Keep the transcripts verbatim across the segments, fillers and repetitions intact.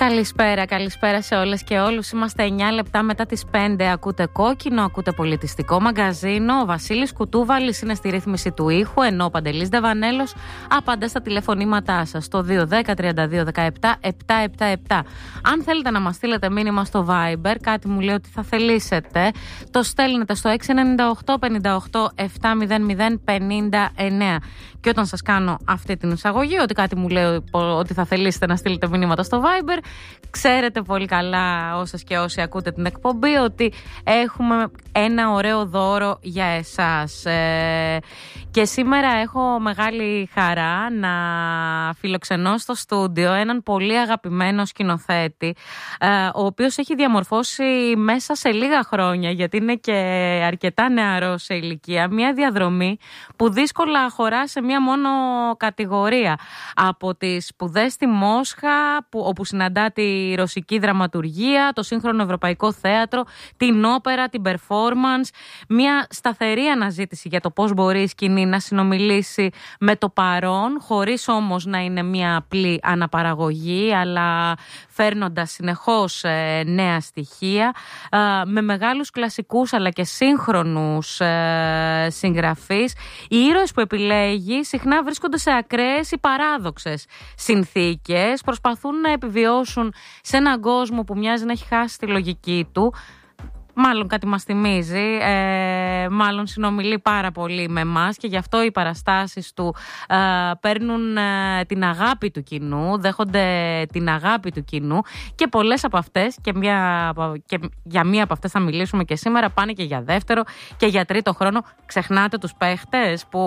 Καλησπέρα, καλησπέρα σε όλες και όλους. Είμαστε εννιά λεπτά μετά τις πέντε. Ακούτε Κόκκινο, ακούτε Πολιτιστικό Μαγκαζίνο. Ο Βασίλης Κουτούβαλης είναι στη ρύθμιση του ήχου, ενώ ο Παντελής Δεβανέλος απαντά στα τηλεφωνήματά σας στο δύο ένα μηδέν τρία δύο ένα επτά επτά επτά επτά. Αν θέλετε να μας στείλετε μήνυμα στο Viber, κάτι μου λέει ότι θα θελήσετε, το στέλνετε στο έξι εννιά οκτώ πέντε οκτώ επτά μηδέν μηδέν πέντε εννιά. Και όταν σας κάνω αυτή την εισαγωγή, ότι κάτι μου λέει ότι θα θελήσετε να στείλετε μηνύματα στο Viber, ξέρετε πολύ καλά όσες και όσοι ακούτε την εκπομπή ότι έχουμε ένα ωραίο δώρο για εσάς. Ε, και σήμερα έχω μεγάλη χαρά να φιλοξενώ στο στούντιο έναν πολύ αγαπημένο σκηνοθέτη, ε, ο οποίος έχει διαμορφώσει μέσα σε λίγα χρόνια, γιατί είναι και αρκετά νεαρός σε ηλικία, μια διαδρομή που δύσκολα χωρά σε μια μόνο κατηγορία. Από τις σπουδές στη Μόσχα, που, όπου συναντά τη ρωσική δραματουργία, το σύγχρονο ευρωπαϊκό θέατρο, την όπερα, την performance, μια σταθερή αναζήτηση για το πώς μπορεί η σκηνή να συνομιλήσει με το παρόν, χωρίς όμως να είναι μια απλή αναπαραγωγή, αλλά φέρνοντας συνεχώς ε, νέα στοιχεία, ε, με μεγάλους κλασικούς αλλά και σύγχρονους ε, συγγραφείς. Οι ήρωες που επιλέγει συχνά βρίσκονται σε ακραίες ή παράδοξες συνθήκες, προσπαθούν να επιβιώσουν σε έναν κόσμο που μοιάζει να έχει χάσει τη λογική του. Μάλλον κάτι μας θυμίζει, ε, μάλλον συνομιλεί πάρα πολύ με εμάς και γι' αυτό οι παραστάσεις του ε, παίρνουν ε, την αγάπη του κοινού, δέχονται την αγάπη του κοινού και πολλές από αυτές, και, μια, και για μία από αυτές θα μιλήσουμε και σήμερα, πάνε και για δεύτερο και για τρίτο χρόνο. Ξεχνάτε τους παίχτες που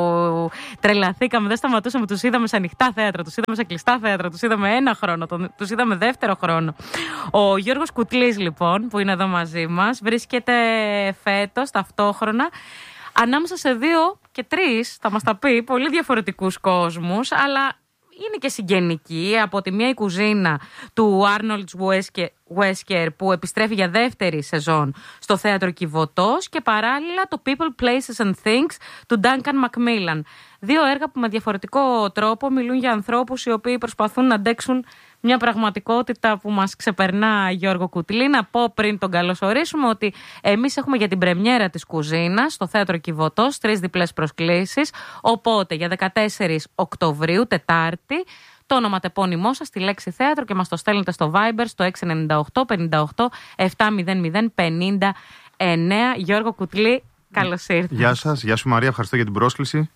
τρελαθήκαμε, δεν σταματούσαμε, τους είδαμε σε ανοιχτά θέατρα, τους είδαμε σε κλειστά θέατρα, τους είδαμε ένα χρόνο, τους είδαμε δεύτερο χρόνο. Ο Γιώργος Κουτλής λοιπόν, που είναι εδώ μαζί μας, βρίσκεται φέτος ταυτόχρονα ανάμεσα σε δύο και τρεις, θα μας τα πει, πολύ διαφορετικούς κόσμους, αλλά είναι και συγγενική. Από τη μία η κουζίνα του Arnold Wesker, που επιστρέφει για δεύτερη σεζόν στο θέατρο Κιβωτός, και παράλληλα το People, Places and Things του Duncan Macmillan. Δύο έργα που με διαφορετικό τρόπο μιλούν για ανθρώπους οι οποίοι προσπαθούν να αντέξουν μια πραγματικότητα που μας ξεπερνά. Γιώργο Κουτλή, να πω πριν τον καλωσορίσουμε ότι εμείς έχουμε για την πρεμιέρα της κουζίνας στο θέατρο Κιβωτός τρεις διπλές προσκλήσεις, οπότε για δεκατέσσερις Οκτωβρίου, Τετάρτη, το ονοματεπώνυμό σας, τη λέξη θέατρο, και μας το στέλνετε στο Viber στο έξι εννιά οκτώ πέντε οκτώ επτά μηδέν μηδέν πέντε εννιά. Γιώργο Κουτλή, καλώς ήρθατε. Γεια σας, γεια σου Μαρία, ευχαριστώ για την πρόσκληση.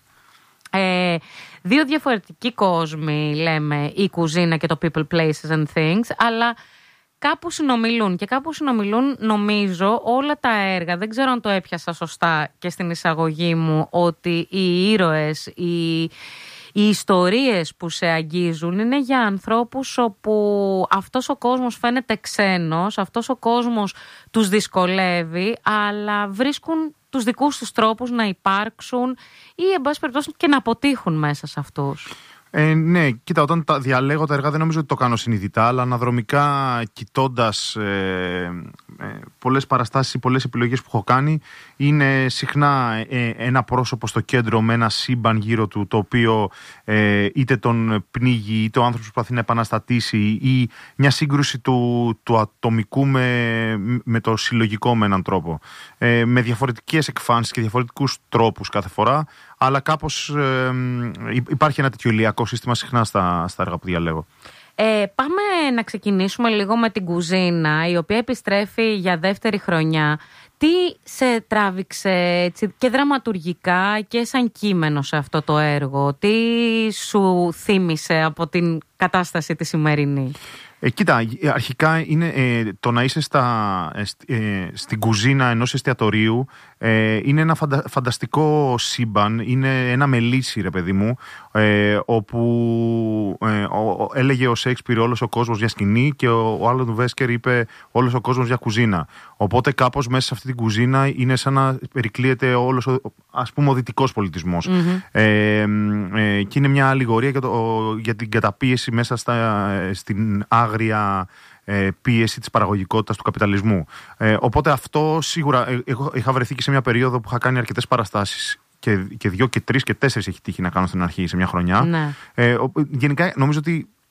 Ε, δύο διαφορετικοί κόσμοι, λέμε, η κουζίνα και το People, Places and Things, αλλά κάπου συνομιλούν και κάπου συνομιλούν, νομίζω, όλα τα έργα. Δεν ξέρω αν το έπιασα σωστά και στην εισαγωγή μου, ότι οι ήρωες, οι, οι ιστορίες που σε αγγίζουν είναι για ανθρώπους όπου αυτός ο κόσμος φαίνεται ξένος, αυτός ο κόσμος τους δυσκολεύει, αλλά βρίσκουν τους δικούς τους τρόπους να υπάρξουν ή, εν πάση περιπτώσει, και να αποτύχουν μέσα σε αυτούς. Ε, ναι, κοίτα, όταν τα διαλέγω τα έργα δεν νομίζω ότι το κάνω συνειδητά, αλλά αναδρομικά κοιτώντας ε, ε, πολλές παραστάσεις ή πολλές επιλογές που έχω κάνει, είναι συχνά ε, ένα πρόσωπο στο κέντρο με ένα σύμπαν γύρω του, το οποίο ε, είτε τον πνίγει, είτε ο άνθρωπος προσπαθεί να επαναστατήσει, ή μια σύγκρουση του, του ατομικού με, με το συλλογικό με έναν τρόπο. Ε, με διαφορετικές εκφάνσεις και διαφορετικούς τρόπους κάθε φορά, αλλά κάπως ε, υπάρχει ένα τέτοιο ηλιακό σύστημα συχνά στα, στα έργα που διαλέγω. Ε, πάμε να ξεκινήσουμε λίγο με την κουζίνα, η οποία επιστρέφει για δεύτερη χρονιά. Τι σε τράβηξε έτσι, και δραματουργικά και σαν κείμενο σε αυτό το έργο? Τι σου θύμισε από την κατάσταση τη σημερινή? Ε, κοίτα, αρχικά είναι ε, το να είσαι στα, ε, στην κουζίνα ενός εστιατορίου, ε, είναι ένα φαντα, φανταστικό σύμπαν, είναι ένα μελίσι, ρε παιδί μου, ε, όπου ε, ο, ο, έλεγε ο Σέξπιρ όλος ο κόσμος για σκηνή και ο, ο Άλον Βέσκερ είπε όλος ο κόσμος για κουζίνα. Οπότε κάπως μέσα σε αυτή την κουζίνα είναι σαν να περικλείεται όλος ο, ας πούμε, ο δυτικός πολιτισμός. Mm-hmm. Ε, ε, και είναι μια αλληγορία για, το, για την καταπίεση μέσα στα, στην άγρια ε, πίεση της παραγωγικότητας του καπιταλισμού. Ε, οπότε αυτό σίγουρα, ε, εγώ είχα βρεθεί και σε μια περίοδο που είχα κάνει αρκετές παραστάσεις και, και δύο και τρεις και τέσσερις έχει τύχει να κάνω στην αρχή σε μια χρονιά. Ναι. Ε, γενικά νομίζω ότι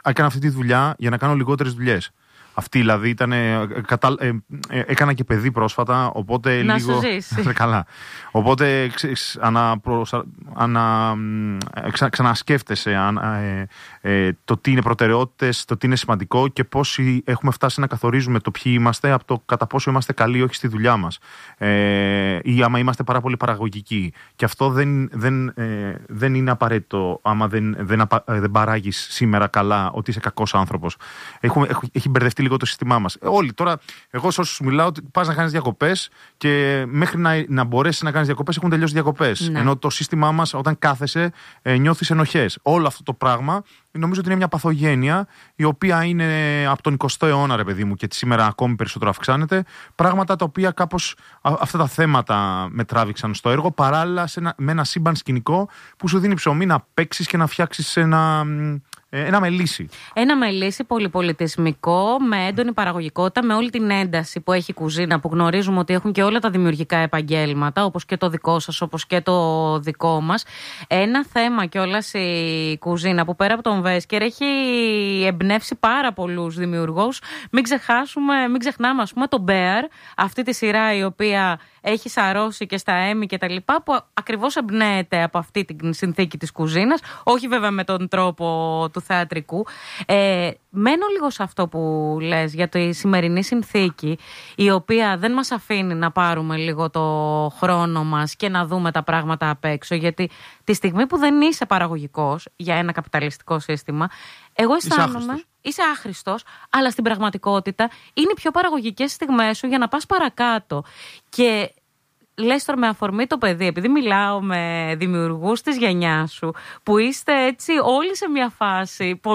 έκανα αυτή τη δουλειά για να κάνω λιγότερες δουλειές. Αυτή δηλαδή ήταν. Ε, κατα... ε, ε, έκανα και παιδί πρόσφατα, οπότε να λίγο. Σου ζήσει. Καλά. Οπότε ξ, αναπροσα... ανα... ξα... ξανασκέφτεσαι αν, ε, ε, το τι είναι προτεραιότητες, το τι είναι σημαντικό και πώς έχουμε φτάσει να καθορίζουμε το ποιοι είμαστε από το κατά πόσο είμαστε καλοί ή όχι στη δουλειά μας. Ε, ή άμα είμαστε πάρα πολύ παραγωγικοί. Και αυτό δεν, δεν, ε, δεν είναι απαραίτητο άμα δεν, δεν, απα... δεν παράγεις σήμερα καλά ότι είσαι κακός άνθρωπος. Έχουμε, έχει μπερδευτεί λίγο το σύστημά μας. Όλοι τώρα, εγώ σε όσους μιλάω, ότι πας να κάνεις διακοπές και μέχρι να, να μπορέσεις να κάνεις διακοπές έχουν τελειώσει διακοπές. Ναι. Ενώ το σύστημά μας, όταν κάθεσαι, ε, νιώθεις ενοχές. Όλο αυτό το πράγμα νομίζω ότι είναι μια παθογένεια η οποία είναι από τον εικοστό αιώνα, ρε παιδί μου, και σήμερα ακόμη περισσότερο αυξάνεται. Πράγματα τα οποία κάπως α, αυτά τα θέματα με τράβηξαν στο έργο, παράλληλα σε ένα, με ένα σύμπαν σκηνικό που σου δίνει ψωμί να παίξεις και να φτιάξεις ένα. Ένα μελίσι. Ένα μελίσι πολυπολιτισμικό, με έντονη παραγωγικότητα, με όλη την ένταση που έχει η κουζίνα, που γνωρίζουμε ότι έχουν και όλα τα δημιουργικά επαγγέλματα, όπως και το δικό σας, όπως και το δικό μας. Ένα θέμα κιόλας η κουζίνα που πέρα από τον Βέσκερ έχει εμπνεύσει πάρα πολλούς δημιουργούς. Μην ξεχάσουμε, μην ξεχνάμε, ας πούμε, τον Bear, αυτή τη σειρά η οποία έχει σαρώσει και στα Emmy και τα λοιπά, που ακριβώς εμπνέεται από αυτή την συνθήκη της κουζίνας, όχι βέβαια με τον τρόπο του θεατρικού. Ε, μένω λίγο σε αυτό που λες για τη σημερινή συνθήκη, η οποία δεν μας αφήνει να πάρουμε λίγο το χρόνο μας και να δούμε τα πράγματα απ' έξω, γιατί τη στιγμή που δεν είσαι παραγωγικός για ένα καπιταλιστικό σύστημα, εγώ αισθάνομαι... Είσαι άχρηστος, αλλά στην πραγματικότητα είναι οι πιο παραγωγικές στιγμές σου για να πας παρακάτω. Και λες τώρα με αφορμή το παιδί, επειδή μιλάω με δημιουργούς της γενιάς σου, που είστε έτσι όλοι σε μια φάση